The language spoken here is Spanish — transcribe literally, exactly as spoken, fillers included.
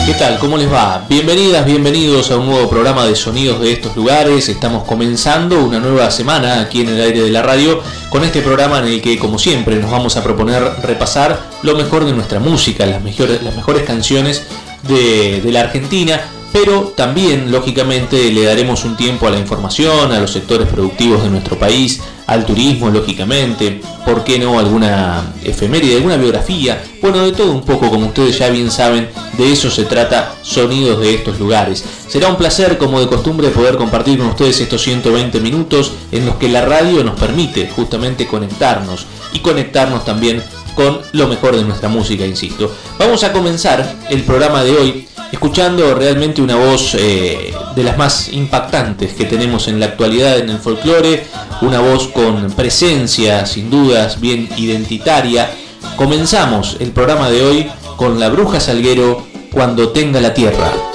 ¿Qué tal? ¿Cómo les va? Bienvenidas, bienvenidos a un nuevo programa de Sonidos de estos lugares. Estamos comenzando una nueva semana aquí en el aire de la radio con este programa en el que, como siempre, nos vamos a proponer repasar lo mejor de nuestra música, las mejores, las mejores canciones de, de la Argentina, pero también, lógicamente, le daremos un tiempo a la información, a los sectores productivos de nuestro país, al turismo, lógicamente, ¿por qué no alguna efeméride, alguna biografía? Bueno, de todo un poco, como ustedes ya bien saben, de eso se trata Sonidos de estos lugares. Será un placer, como de costumbre, poder compartir con ustedes estos ciento veinte minutos en los que la radio nos permite justamente conectarnos y conectarnos también con lo mejor de nuestra música, insisto. Vamos a comenzar el programa de hoy escuchando realmente una voz eh, de las más impactantes que tenemos en la actualidad en el folclore, una voz con presencia, sin dudas, bien identitaria. Comenzamos el programa de hoy con La Bruja Salguero, Cuando tenga la tierra.